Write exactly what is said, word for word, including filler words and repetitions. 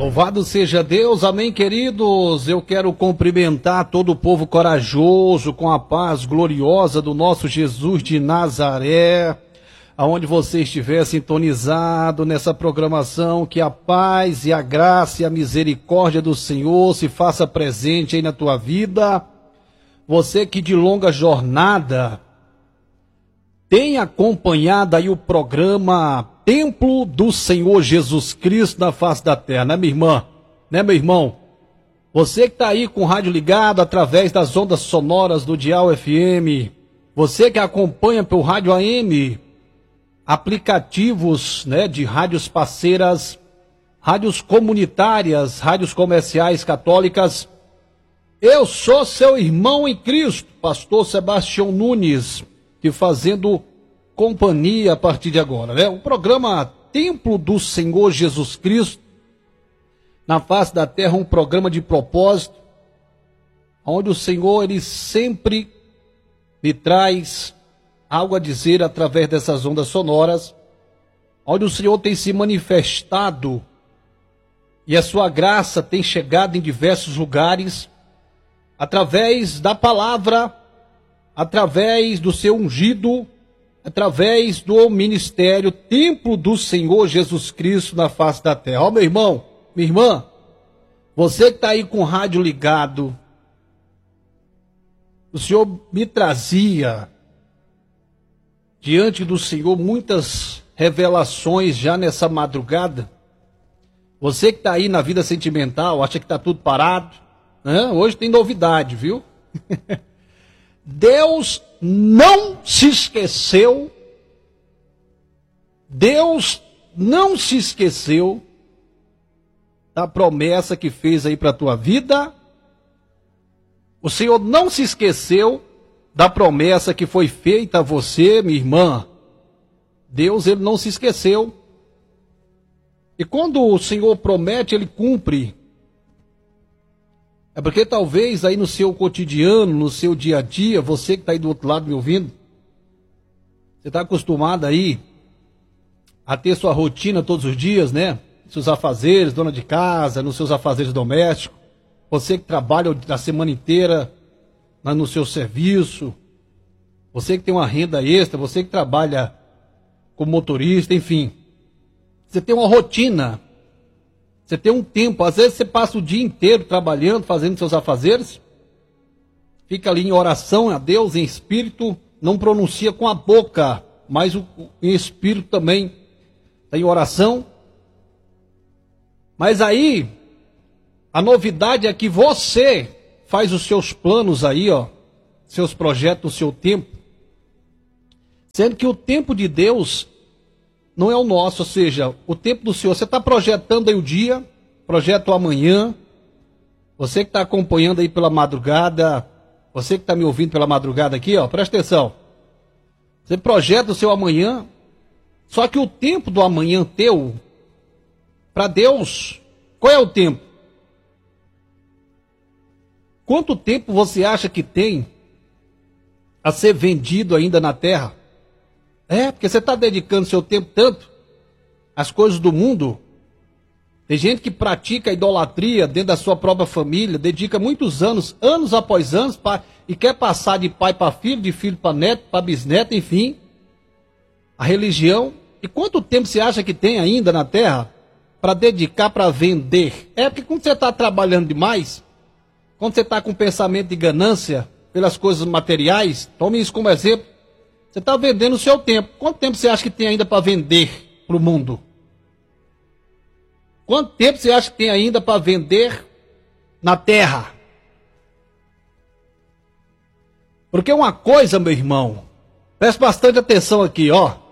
Louvado seja Deus, amém, queridos. Eu quero cumprimentar todo o povo corajoso com a paz gloriosa do nosso Jesus de Nazaré, aonde você estiver sintonizado nessa programação, que a paz e a graça e a misericórdia do Senhor se faça presente aí na tua vida. Você que de longa jornada tem acompanhado aí o programa Templo do Senhor Jesus Cristo na face da terra, né, minha irmã? Né, meu irmão? Você que está aí com o rádio ligado através das ondas sonoras do Dial F M, você que acompanha pelo rádio A M, aplicativos, né, de rádios parceiras, rádios comunitárias, rádios comerciais católicas, eu sou seu irmão em Cristo, pastor Sebastião Nunes, te fazendo companhia a partir de agora, né? O programa Templo do Senhor Jesus Cristo, na face da terra, um programa de propósito, onde o Senhor, ele sempre me traz algo a dizer através dessas ondas sonoras, onde o Senhor tem se manifestado e a sua graça tem chegado em diversos lugares, através da palavra, através do seu ungido, através do ministério Templo do Senhor Jesus Cristo na face da terra. Ó, meu irmão, minha irmã, você que está aí com o rádio ligado, o Senhor me trazia diante do Senhor muitas revelações já nessa madrugada. Você que está aí na vida sentimental, acha que está tudo parado, né? Hoje tem novidade, viu? Deus não se esqueceu, Deus não se esqueceu da promessa que fez aí para a tua vida. O Senhor não se esqueceu da promessa que foi feita a você, minha irmã. Deus, ele não se esqueceu. E quando o Senhor promete, ele cumpre. É porque talvez aí no seu cotidiano, no seu dia a dia, você que está aí do outro lado me ouvindo, você está acostumado aí a ter sua rotina todos os dias, né? Seus afazeres, dona de casa, nos seus afazeres domésticos. Você que trabalha a semana inteira no seu serviço. Você que tem uma renda extra, você que trabalha como motorista, enfim. Você tem uma rotina. Você tem um tempo, às vezes você passa o dia inteiro trabalhando, fazendo seus afazeres, fica ali em oração a Deus, em espírito, não pronuncia com a boca, mas o, em espírito também está em oração. Mas aí, a novidade é que você faz os seus planos aí, ó, seus projetos, o seu tempo, sendo que o tempo de Deus não é o nosso, ou seja, o tempo do Senhor. Você está projetando aí o dia, projeta o amanhã. Você que está acompanhando aí pela madrugada, você que está me ouvindo pela madrugada aqui, ó, presta atenção. Você projeta o seu amanhã, só que o tempo do amanhã teu, para Deus, qual é o tempo? Quanto tempo você acha que tem a ser vendido ainda na terra? É, porque você está dedicando seu tempo tanto às coisas do mundo. Tem gente que pratica a idolatria dentro da sua própria família, dedica muitos anos, anos após anos, pra, e quer passar de pai para filho, de filho para neto, para bisneto, enfim. A religião. E quanto tempo você acha que tem ainda na terra para dedicar para vender? É porque quando você está trabalhando demais, quando você está com pensamento de ganância pelas coisas materiais, tome isso como exemplo. Você está vendendo o seu tempo. Quanto tempo você acha que tem ainda para vender para o mundo? Quanto tempo você acha que tem ainda para vender na terra? Porque uma coisa, meu irmão, preste bastante atenção aqui, ó.